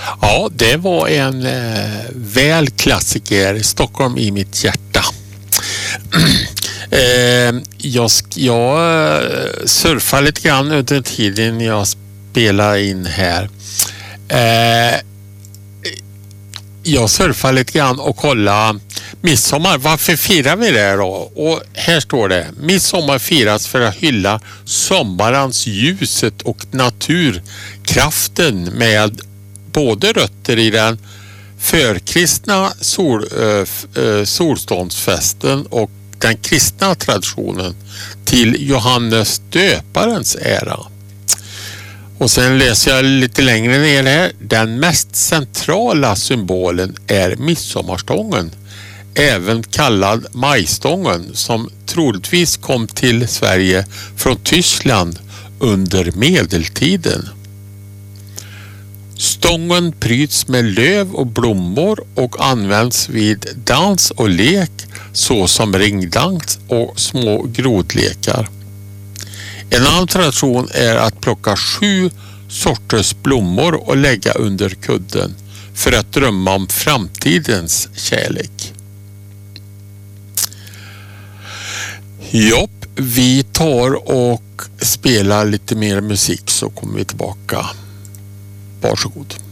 Ja, det var en väl klassiker. Stockholm i mitt hjärta. Jag surfar lite grann under tiden jag spelar in här. Jag surfar lite grann och kollar midsommar. Varför firar vi det då? Och här står det: midsommar firas för att hylla sommarens ljuset och naturkraften med både rötter i den förkristna solståndsfesten och den kristna traditionen till Johannes döparens ära. Och sen läser jag lite längre ner här. Den mest centrala symbolen är midsommarstången, även kallad majstången, som troligtvis kom till Sverige från Tyskland under medeltiden. Stången pryds med löv och blommor och används vid dans och lek såsom ringdans och små grodlekar. En annan tradition är att plocka 7 sorters blommor och lägga under kudden för att drömma om framtidens kärlek. Jopp, vi tar och spelar lite mer musik så kommer vi tillbaka. Varsågod.